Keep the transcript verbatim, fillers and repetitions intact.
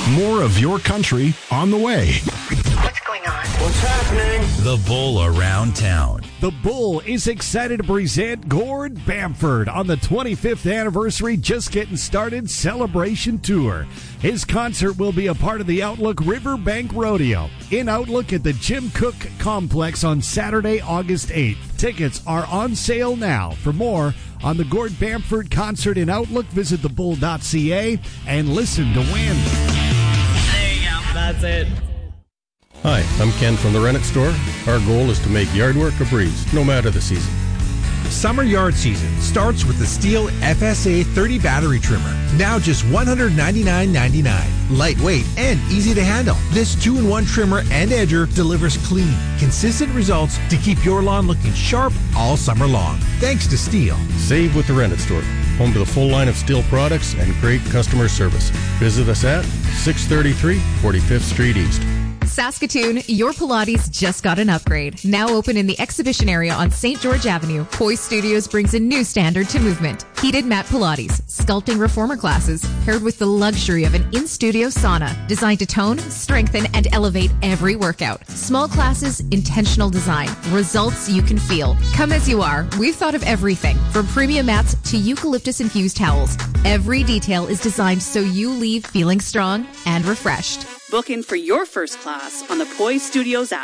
More of your country on the way. What's going on? What's happening? The Bull Around Town. The Bull is excited to present Gord Bamford on the twenty-fifth anniversary Just Getting Started Celebration Tour. His concert will be a part of the Outlook Riverbank Rodeo in Outlook at the Jim Cook Complex on Saturday, August eighth. Tickets are on sale now. For more on the Gord Bamford concert in Outlook, visit the bull dot c a and listen to win. There you go. That's it. Hi, I'm Ken from the Rennet Store. Our goal is to make yard work a breeze, no matter the season. Summer yard season starts with the Stihl F S A thirty battery trimmer. Now just one hundred ninety-nine ninety-nine. Lightweight and easy to handle. This two in one trimmer and edger delivers clean, consistent results to keep your lawn looking sharp all summer long. Thanks to Stihl. Save with the Rennet Store. Home to the full line of Stihl products and great customer service. Visit us at six thirty-three forty-fifth Street East. Saskatoon, your Pilates just got an upgrade. Now open in the exhibition area on Saint George Avenue, Poise Studios brings a new standard to movement. Heated mat Pilates, sculpting reformer classes, paired with the luxury of an in-studio sauna, designed to tone, strengthen, and elevate every workout. Small classes, intentional design, results you can feel. Come as you are. We've thought of everything, from premium mats to eucalyptus-infused towels. Every detail is designed so you leave feeling strong and refreshed. Book in for your first class on the Poise Studios app.